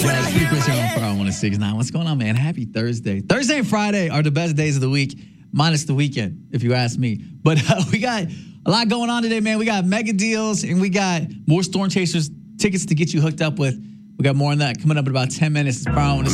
Pretty Chris here on Power 106.9. What's going on, man? Happy Thursday. Thursday and Friday are the best days of the week, minus the weekend, if you ask me. But we got a lot going on today, man. We got mega deals, and we got more Storm Chasers tickets to get you hooked up with. We got more on that coming up in about 10 minutes. It's Power